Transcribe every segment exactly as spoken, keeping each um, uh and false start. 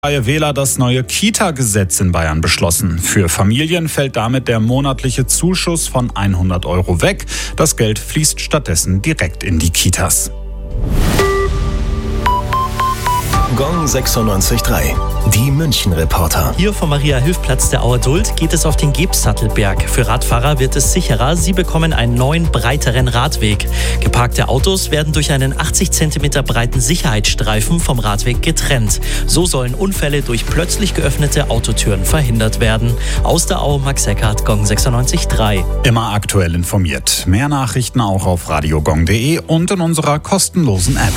Freie Wähler das neue Kita-Gesetz in Bayern beschlossen. Für Familien fällt damit der monatliche Zuschuss von hundert Euro weg. Das Geld fließt stattdessen direkt in die Kitas. Gong sechsundneunzig Komma drei. Die München-Reporter. Hier vom Maria-Hilf-Platz der Auer Duld geht es auf den Gebsattelberg. Für Radfahrer wird es sicherer. Sie bekommen einen neuen, breiteren Radweg. Geparkte Autos werden durch einen achtzig Zentimeter breiten Sicherheitsstreifen vom Radweg getrennt. So sollen Unfälle durch plötzlich geöffnete Autotüren verhindert werden. Aus der Au, Max Eckhardt, Gong sechsundneunzig Komma drei. Immer aktuell informiert. Mehr Nachrichten auch auf radiogong punkt de und in unserer kostenlosen App.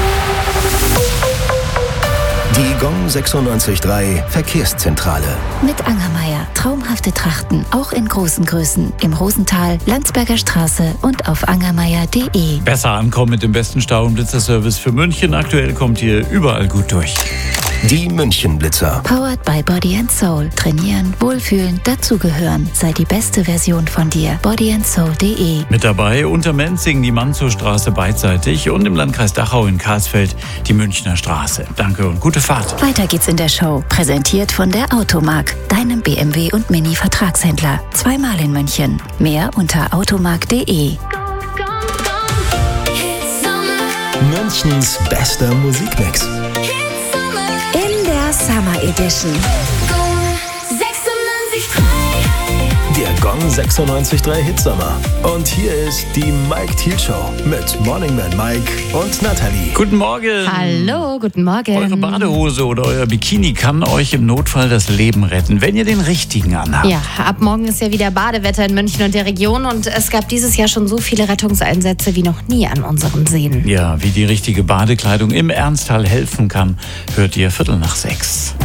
Die Gong sechsundneunzig Komma drei Verkehrszentrale. Mit Angermeier. Traumhafte Trachten, auch in großen Größen. Im Rosental, Landsberger Straße und auf angermeier punkt de. Besser ankommen mit dem besten Stau- und Blitzerservice für München. Aktuell kommt ihr überall gut durch. Die München-Blitzer. Powered by Body and Soul. Trainieren, wohlfühlen, dazugehören. Sei die beste Version von dir. body and soul punkt de. Mit dabei unter Menzing die Manzow-Straße beidseitig und im Landkreis Dachau in Karlsfeld die Münchner Straße. Danke und gute Fahrt. Weiter geht's in der Show. Präsentiert von der Automark, deinem B M W und Mini-Vertragshändler. Zweimal in München. Mehr unter automark punkt de. Münchens bester Musikmix. In der Summer Edition. Der Gong sechsundneunzig Komma drei Hitsommer. Und hier ist die Mike Thiel Show mit Morning Man Mike und Nathalie. Guten Morgen. Hallo, guten Morgen. Eure Badehose oder euer Bikini kann euch im Notfall das Leben retten, wenn ihr den richtigen anhabt. Ja, ab morgen ist ja wieder Badewetter in München und der Region und es gab dieses Jahr schon so viele Rettungseinsätze wie noch nie an unseren Seen. Ja, wie die richtige Badekleidung im Ernsthal helfen kann, hört ihr Viertel nach sechs.